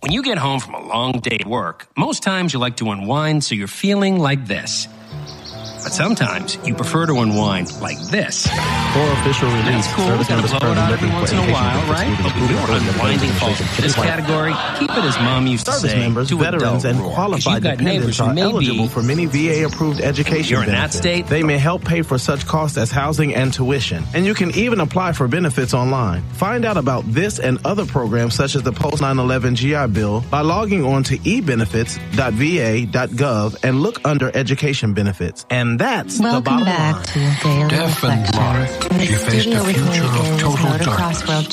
When you get home from a long day at work, most times you like to unwind so you're feeling like this. But sometimes you prefer to unwind like this. For official release, that's cool. We're going to blow it out every once in a while, right? But when you're unwinding falls into this category, keep it as Mom used to say, service members, to veterans, and roar. qualified dependents are eligible for many VA-approved education you're in benefits. that state, they may help pay for such costs as housing and tuition. And you can even apply for benefits online. Find out about this and other programs such as the Post-9/11 GI Bill by logging on to ebenefits.va.gov and look under education benefits. And that's the bottom line. Welcome back to Daily Deaf and blind, she faced a future of total darkness.